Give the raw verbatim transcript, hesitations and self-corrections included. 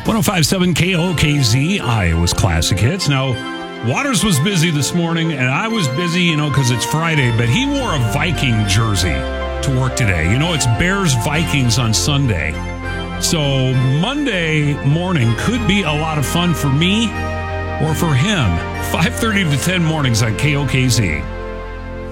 one oh five point seven K O K Z, Iowa's Classic Hits. Now, Waters was busy this morning, and I was busy, you know, because it's Friday, but he wore a Viking jersey to work today. You know, it's Bears-Vikings on Sunday. So Monday morning could be a lot of fun for me or for him. five thirty to ten mornings on K O K Z.